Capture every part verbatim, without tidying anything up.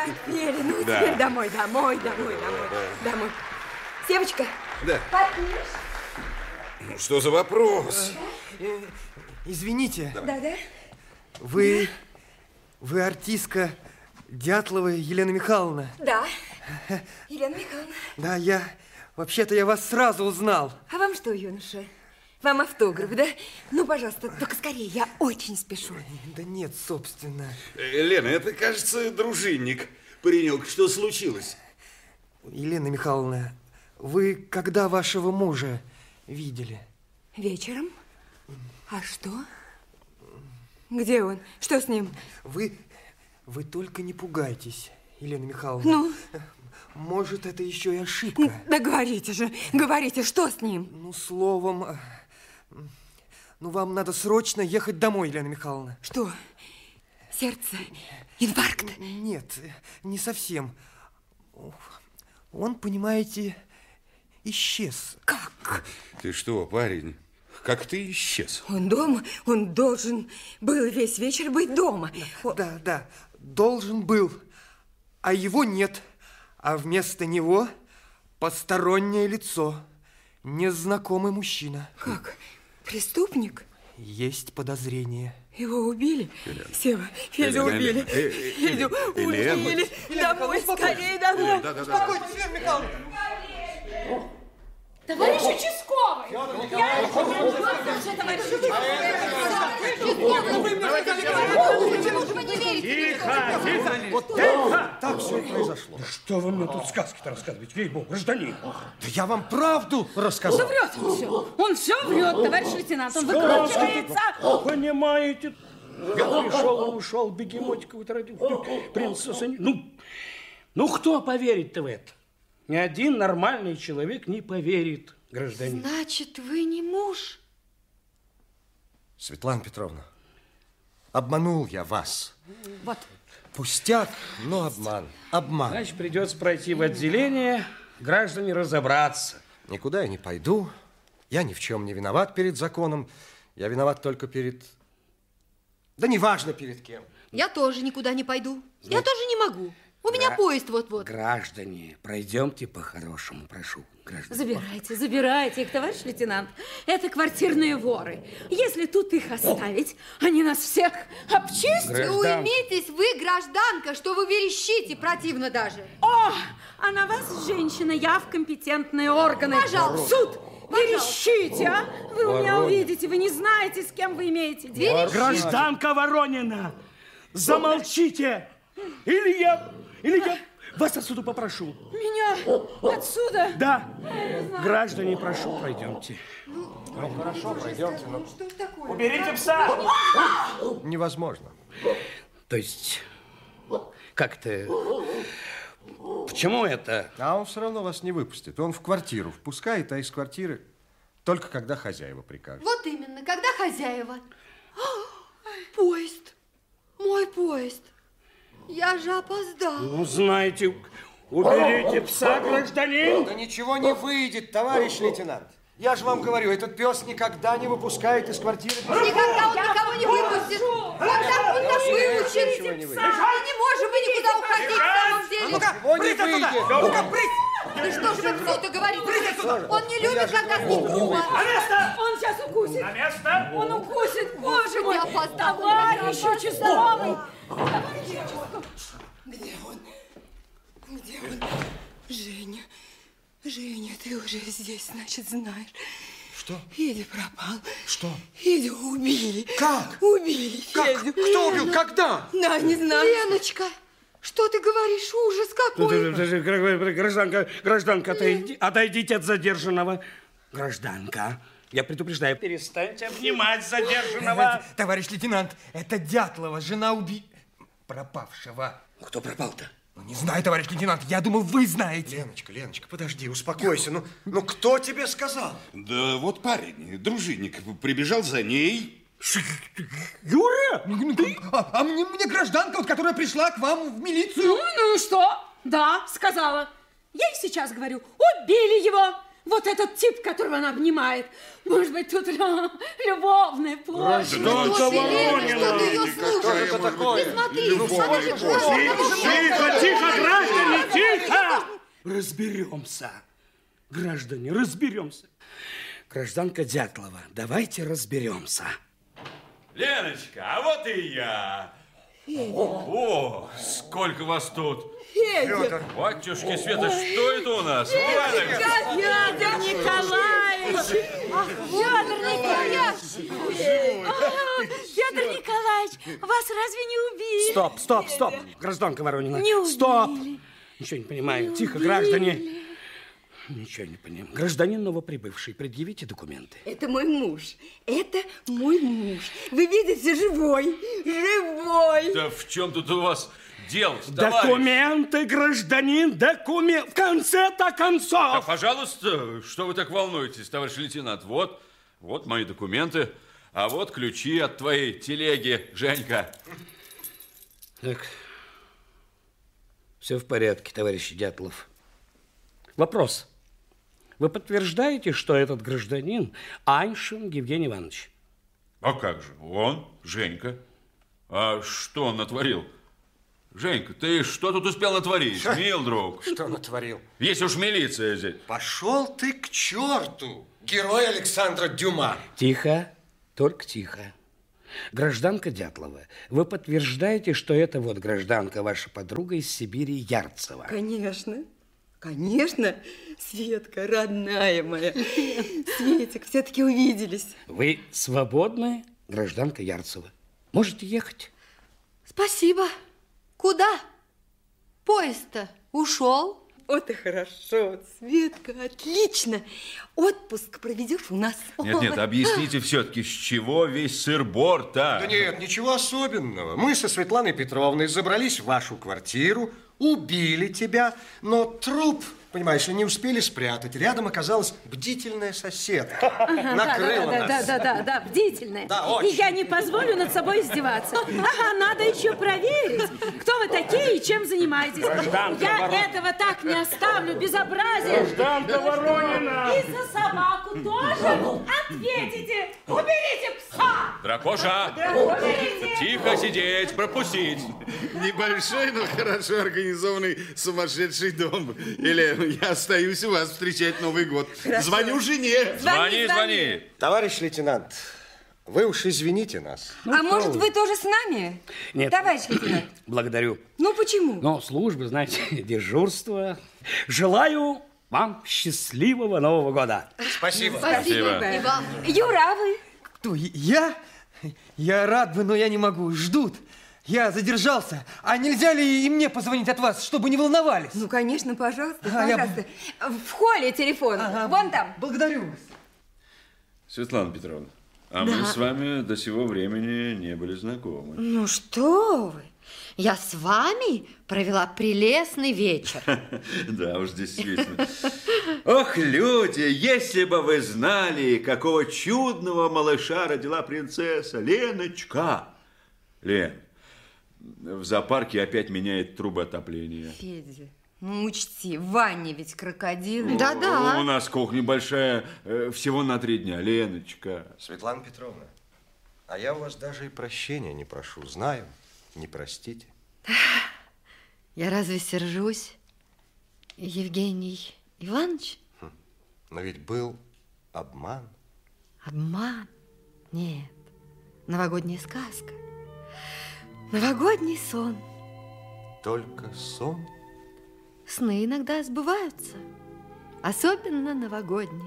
Отпели, ну Да. теперь домой, домой, домой, домой, Да. домой. Севочка, Да. попьешь? Ну, что за вопрос? Э, Извините, Да-да. вы, вы артистка Дятлова Елена Михайловна? Да. Елена Михайловна. Да, я, вообще-то я вас сразу узнал. А вам что, юноша? Вам автограф, да? Ну, пожалуйста, только скорее, я очень спешу. Да нет, собственно. Э, Лена, это, кажется, дружинник. Паренек, что случилось? Елена Михайловна, вы когда вашего мужа видели? Вечером? А что? Где он? Что с ним? Вы, вы только не пугайтесь, Елена Михайловна. Ну? Может, это еще и ошибка. Да говорите же, говорите, что с ним? Ну, словом, э, ну, вам надо срочно ехать домой, Елена Михайловна. Что? Сердце? Инфаркт? Нет, не совсем. Он, понимаете, исчез. Как? Ты что, парень? Как ты исчез? Он дома? Он должен был весь вечер быть дома. О, Да, да, должен был, а его нет. А вместо него постороннее лицо, незнакомый мужчина. Как? Преступник? Есть подозрение. Его убили? Сева, Федю Елена, убили. Елена, э, э, Федю Елена. убили. Домой, скорее домой. Да, да, да. Успокойтесь, Елена Михайловна. Товарищ участковый! Я... Почему же вы не верите? Тихо, тихо, Вот тихо! так все и произошло. Да что вы мне тут сказки-то рассказываете, ей-богу, гражданин? Да я вам правду рассказал. Да врет он все. Он все врет, товарищ лейтенант. Он выкручивается. Понимаете, я пришел, он ушел, бегемотика вот родил. Принцесса... не- Ну, ну кто поверит-то в это? Ни один нормальный человек не поверит, гражданин. Значит, вы не муж? Светлана Петровна, обманул я вас. Вот. Пустяк, но обман. Обман. Значит, придется пройти в отделение, граждане разобраться. Никуда я не пойду. Я ни в чем не виноват перед законом. Я виноват только перед... Да неважно перед кем. Я тоже никуда не пойду. Я тоже не могу. У меня Гра- поезд вот-вот. Граждане, пройдемте по-хорошему, прошу, граждане. Забирайте, забирайте их, товарищ лейтенант. Это квартирные воры. Если тут их оставить, они нас всех обчистят. Граждан- Уймитесь вы, гражданка, что вы верещите, противно даже. О, а на вас, женщина, я в компетентные органы. Пожалуйста. Суд, верещите, а? Вы у меня Воронин. увидите, вы не знаете, с кем вы имеете дело. Гражданка Воронина, замолчите! Или я, или я вас отсюда попрошу. Меня отсюда? Да. Граждане, прошу, пройдемте. Ну, хорошо, пройдемте. Но... Что ж такое? Уберите пса! Невозможно. То есть, как-то... Почему это? А он все равно вас не выпустит. Он в квартиру впускает, а из квартиры только когда хозяева прикажут. Вот именно, когда хозяева. А, поезд. Мой поезд. Я же опоздал. Ну, знаете, уберите пса, гражданин. Да ничего не выйдет, товарищ лейтенант. Я же вам говорю, этот пес никогда не выпускает из квартиры. Никогда он никого не выпустит. Когда он нас выпустит. Ничего не выйдет. Мы не можем мы никуда уходить в самом деле. Ничего не выйдет. Ну-ка, Да что же вы все-то говорите? Он не любит, когда с ним грубо. Он сейчас укусит. на место. Он укусит, боже мой. Я опоздала. Товарищ участковый. Где он? Где он? Женя, Женя, ты уже здесь, значит, знаешь. Что? Федя пропал. Что? Федю убили. Как? Убили Как? Федю. Кто убил? Когда? Да, не знаю. Леночка, что ты говоришь? Ужас какой. Гражданка, гражданка, отойди- отойдите от задержанного. Гражданка, я предупреждаю, перестаньте обнимать задержанного. Товарищ лейтенант, это Дятлова, жена уби... пропавшего. Кто пропал-то? Ну, не знаю, товарищ лейтенант, я думал, вы знаете. Леночка, Леночка, подожди, успокойся. Ну, ну кто тебе сказал? Да вот парень, дружинник, прибежал за ней. Юра! А, а мне, мне гражданка, вот, которая пришла к вам в милицию. Ну, ну и что? Да, сказала. Я и сейчас говорю, убили его. Вот этот тип, которого она обнимает. Может быть, тут лю- любовная площадь. Гражданка Лена, что ты ее Воронина! слушаешь? это такое? Ты смотри, она же Тихо, тихо, граждане, тихо! Разберемся. Граждане, разберемся. Гражданка Дятлова, давайте разберемся. Леночка, а вот и я. О, сколько вас тут. Федор. Батюшки Света, что это у нас? Леночка! Федор Николаевич! Федор Николаевич! Федор Николаевич, вас разве не убили? Стоп, стоп, стоп. Гражданка Воронина. Не убили. Стоп. Ничего не понимаю. Не Тихо, убили. граждане. Ничего не понимаю. Гражданин новоприбывший, предъявите документы. Это мой муж. Это мой муж. Вы видите, живой. Живой. Да в чем тут у вас дело-то, товарищ? Документы, гражданин, документ. В конце-то Да, концов. пожалуйста, что вы так волнуетесь, товарищ лейтенант? Вот, вот мои документы, а вот ключи от твоей телеги, Женька. Так, все в порядке, товарищ Дятлов. Вопрос. Вы подтверждаете, что этот гражданин Аньшин Евгений Иванович? А как же, он, Женька. А что он натворил? Женька, ты что тут успел натворить, мил друг? Что натворил? Если уж милиция здесь. Пошел ты к черту, герой Александра Дюма. Тихо, только тихо. Гражданка Дятлова, вы подтверждаете, что это вот гражданка, ваша подруга из Сибири, Ярцева? Конечно. Конечно, Светка, родная моя. Светик, все-таки увиделись. Вы свободны, гражданка Ярцева. Можете ехать. Спасибо. Куда? Поезд-то ушел. Вот и хорошо, Светка, отлично. Отпуск проведешь у нас. Нет, нет, объясните все-таки, с чего весь сыр-бор-то? Да нет, ничего особенного. Мы со Светланой Петровной забрались в вашу квартиру, убили тебя, но труп, понимаешь ли, не успели спрятать. Рядом оказалась бдительная соседка. Накрыла да, да, нас. да, да, да, да, бдительная. Да, И очень. я не позволю над собой издеваться. Ага, надо еще проверить, кто вы такие и чем занимаетесь. Гражданка Я Воронина. этого так не оставлю, безобразие. Гражданка Воронина! И за собаку тоже ответите. Уберите пса. Дракоша, Уберите. тихо сидеть, пропустить. Небольшой, но хорошо организованный сумасшедший дом. Или я остаюсь у вас встречать Новый год. Звоню жене. Звони, звони. Товарищ лейтенант, вы уж извините нас. А может, вы тоже с нами? Нет. Товарищ лейтенант. Благодарю. Ну, почему? Но службы, знаете, дежурство. Желаю вам счастливого Нового года. Спасибо. Спасибо. И вам. Юра, а вы? Кто, я? Я рад бы, но я не могу. Ждут. Я задержался. А нельзя ли и мне позвонить от вас, чтобы не волновались? Ну, конечно, пожалуйста, А, я- пожалуйста. В холле телефон. Ага. Вон там. Благодарю вас. Светлана Петровна, а мы с вами до сего времени не были знакомы. Ну что вы? Я с вами провела прелестный вечер. Да уж, действительно. Ох, люди, если бы вы знали, какого чудного малыша родила принцесса Леночка. Лен, в зоопарке опять меняет трубы отопления. Федя, ну учти, в ванне ведь крокодилы. Да-да. У нас кухня большая, э, всего на три дня. Леночка. Светлана Петровна, а я у вас даже и прощения не прошу. Знаю, не простите. Я разве сержусь, Евгений Иванович? Но ведь был обман. Обман? Нет. Новогодняя сказка. Новогодний сон. Только сон. Сны иногда сбываются. Особенно новогодние.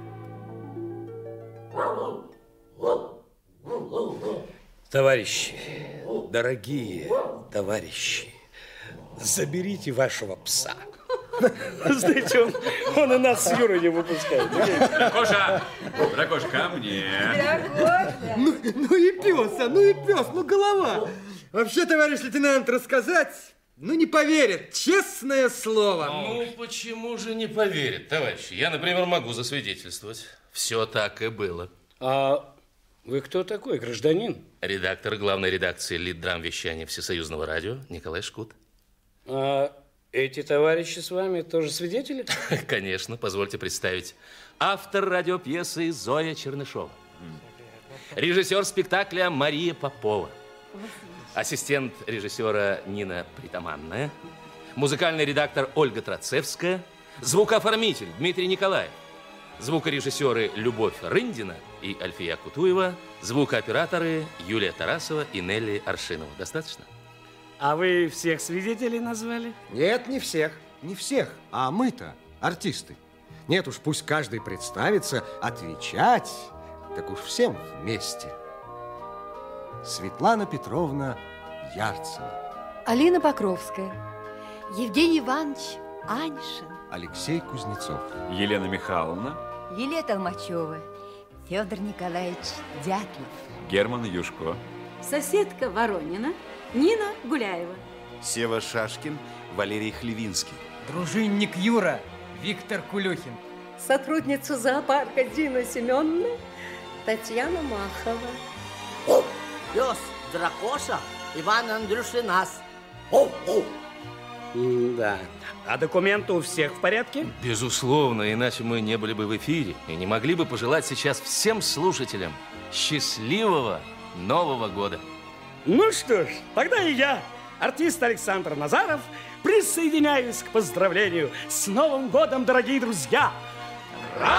Товарищи, дорогие товарищи, заберите вашего пса. Знаете, он, он и нас с Юрой не выпускает. Дракоша, Дракоша, ко мне. Ну, ну и пес, а ну и пес, ну голова. Вообще, товарищ лейтенант, рассказать, ну не поверят, честное слово. Ну, почему же не поверят, товарищи? Я, например, могу засвидетельствовать. Все так и было. А вы кто такой, гражданин? Редактор главной редакции Литдрам вещания Всесоюзного радио Николай Шкут. А Эти товарищи с вами тоже свидетели? Конечно, позвольте представить. Автор радиопьесы Зоя Чернышова. Режиссер спектакля Мария Попова. Ассистент режиссера Нина Притаманная. Музыкальный редактор Ольга Троцевская. Звукооформитель Дмитрий Николаев. Звукорежиссеры Любовь Рындина и Альфия Кутуева. Звукооператоры Юлия Тарасова и Нелли Аршинова. Достаточно? А вы всех свидетелей назвали? Нет, не всех. Не всех. А мы-то артисты. Нет уж, пусть каждый представится, отвечать, так уж всем вместе. Светлана Петровна Ярцева. Алина Покровская. Евгений Иванович Аньшин. Алексей Кузнецов. Елена Михайловна. Лилия Толмачева. Федор Николаевич Дятлов. Герман Юшко. Соседка Воронина Нина Гуляева. Сева Шашкин, Валерий Хлевинский. Дружинник Юра Виктор Кулюхин. Сотрудница зоопарка Дина Семеновна Татьяна Махова. Пес Дракоша Иван Андрюшинас. Да. А документы у всех в порядке? Безусловно, иначе мы не были бы в эфире и не могли бы пожелать сейчас всем слушателям счастливого Нового года. Ну что ж, тогда и я, артист Александр Назаров, присоединяюсь к поздравлению с Новым годом, дорогие друзья!